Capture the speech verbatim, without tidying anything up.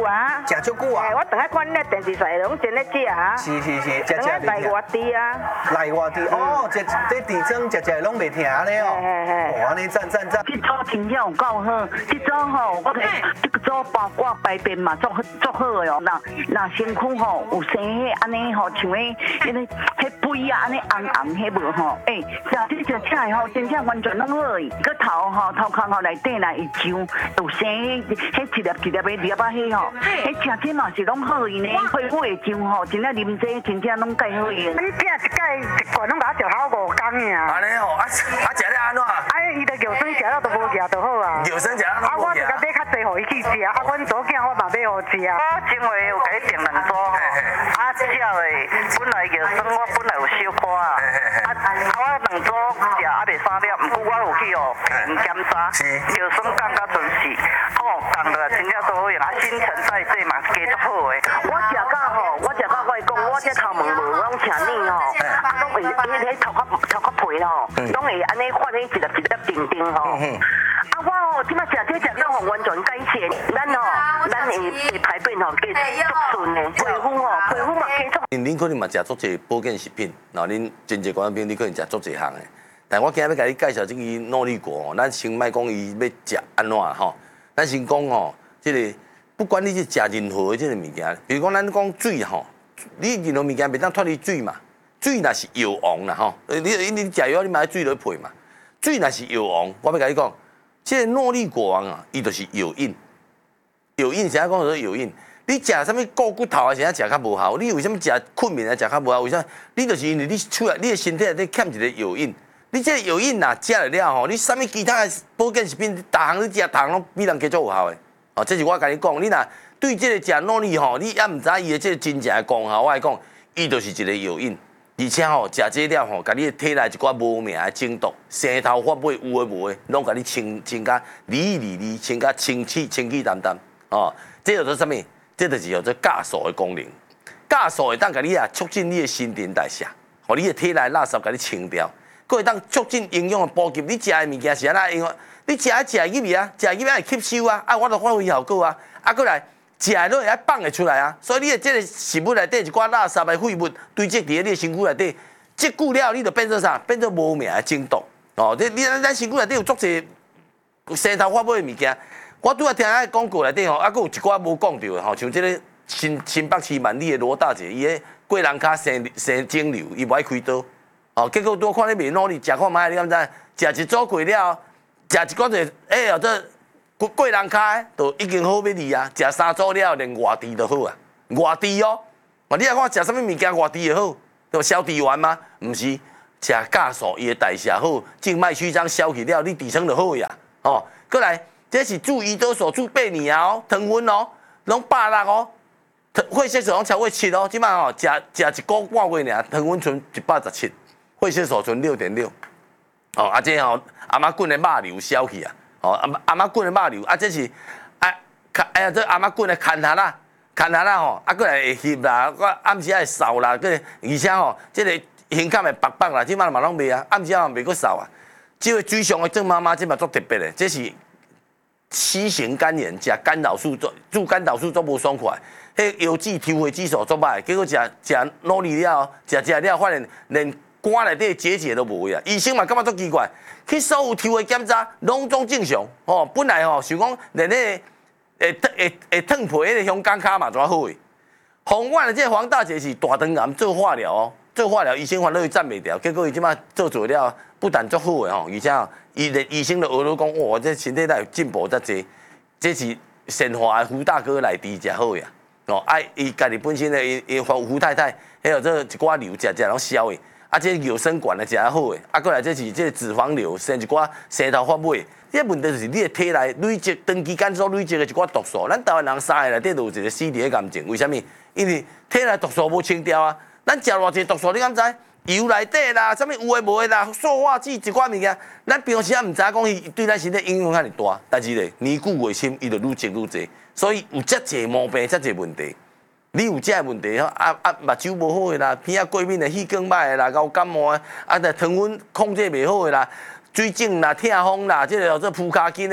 啊， 食足久啊。 我等下看恁咧电视台拢真咧食啊。 是是是，食食来外地啊。 来外地哦，这这地方食食拢袂停咧哦。 嘿嘿。 哦，安尼赞赞赞。 这组真正有够好，这组吼，我睇这个组包括排便嘛，做做好的哦。那那身躯吼有生迄安尼吼，像迄迄个迄肥啊，安尼红红迄无吼。诶，食这食起来吼，真正完全拢好诶。个头吼头壳吼内底来一张，有生迄迄一粒一粒的粒啊迄吼，迄食起嘛是拢好伊呢。皮肤会张吼，真正啉这真正拢介好伊。 你听一盖一罐拢甲我食好五工呀。 安尼哦，啊啊食了安怎？ 啊，伊的药水食了都无食就好啊。 药水食了都无食。 啊，我就甲买较济，互伊去食。啊，阮左囝我嘛买互食。我前回有甲伊订两组，啊，这只的本来药水我本来有小可啊，啊，我两组食啊袂三粒，毋过我有去哦病检查，药水降到准时，哦，降落来真正都好用，啊，新陈代谢嘛加足好诶。 我食到吼，我食到我讲，我这头毛无，我拢请你吼，啊，拢会迄迄头壳头壳皮吼，拢会安尼发迄一粒一粒定定吼。啊，我吼，即摆食这食到吼完全改善，咱吼，咱会会排便吼加足顺的，皮肤吼，皮肤嘛加足。 恁可能嘛食足济保健食品，然后恁真济观众朋友你可能食足济项的，但我今日要甲你介绍这个诺丽果哦，咱先莫讲伊要食安怎吼，咱先讲吼，即个不管你是食任何的即个物件，比如讲咱讲水吼，你任何物件袂当脱离水嘛，水若是药王啦吼，你你你食药你嘛爱水落配嘛，水若是药王，我要甲你讲，即个诺丽果王啊，伊就是药引，药引啥讲做药引？你食啥物固骨头啊？是啊食较无效。你为什么食困眠啊？食较无效？为啥？你就是因为你出来，你的身体内底欠一个药引。你这个药引呐，食了了吼，你啥物其他的保健食品，逐项你食，逐项拢比人加足有效的。哦，这是我甲你讲，你若对这个食诺丽吼，你也毋知伊的这个真正的功效，我来讲，伊就是一个药引。而且吼，食这了吼，甲你的体内一寡无名的症毒、生头发尾有诶无诶，拢甲你清清甲理理理，清甲清气清气淡淡。哦，这叫做啥物？这就是叫做酵素的功能，酵素会当甲你啊促进你的新陈代谢，互你的体内垃圾甲你清掉，佫会当促进营养的补给。你食的物件是安怎样？你食啊食入去啊，食入去会吸收啊，啊我著发挥效果啊，啊佫来食的落会爱放会出来啊。所以你的这个食物内底一寡垃圾的废物堆积伫你的身躯内底，积久了你就变做啥？变做无名的症毒。哦，你你咱身躯内底有足侪生头发尾的物件。我拄仔听迄广告内底吼，啊，佫有一寡无讲到的吼，像即个新新北市万里的罗大姐，伊个过人骹生生肿瘤，伊无爱开刀，哦，结果拄看你袂努力，食看卖，你敢知？食一组过了，食一罐就哎哦，这过过人骹就已经好要离啊，食三组了，连外地就好啊，外地哦，哦，你来看食啥物物件外地就好，就消地丸吗？毋是，食酵素，伊的代谢好，静脉曲张消去了，你底层就好呀，哦，过来。这是注胰岛素、注八年啊哦，糖分哦，拢百六哦，血色素拢超过七哦，即摆吼食食一个半月尔，糖分剩一百十七，血色素剩六点六，哦，啊这吼阿妈滚的肉瘤消去啊，哦阿阿妈滚的肉瘤，啊这是啊哎呀这阿妈滚的牵下啦，牵下啦吼，啊过来会翕啦，我暗时会瘦啦，个而且吼这个胸坎会白白啦，即摆嘛拢袂啊，暗时嘛袂阁瘦啊，这个水上的郑妈妈即摆足特别的，这是。C 型肝炎食干扰素做做干扰素做无爽快，迄腰子抽血指数做歹，结果食食努力了，食食了发现连肝内底结节都无啊！医生嘛感觉足奇怪，去所有抽血检查拢总正常，吼，本来吼想讲连迄个会会会烫皮迄个香港骹嘛怎好诶？红万的这黄大姐是大肠癌做化疗哦，做化疗医生烦恼伊站袂掉，结果伊即摆做做了，不但足好诶吼，而且吼。伊的医生就学了讲，哇，这身体内有进步遮济，这是神话的胡大哥来治才好呀。哦，啊，伊家己本身的伊伊胡太太，还有这一寡瘤食食拢消的，啊，这药生管的食较好的，啊，过来这是这脂肪瘤生一寡生头发尾，这问题就是你的体内累积长期间所累积的一寡毒素，咱台湾人三个内底都有一个 C D 的癌症，为什么？因为体内毒素无清掉啊，咱食偌济毒素，你敢知？油内底啦，啥物有诶无诶啦，塑化剂一寡物件，咱平时也毋知讲伊对咱身体影响遐尼大，但是咧年久月深，伊就愈积愈济，所以有遮济毛病、遮济问题。你有遮问题，啊啊，目睭无好诶啦，鼻仔过敏诶，气管歹诶啦，高感冒诶，啊，糖分控制袂好诶啦，水肿啦、痛风啦，即个叫做扑卡筋诶。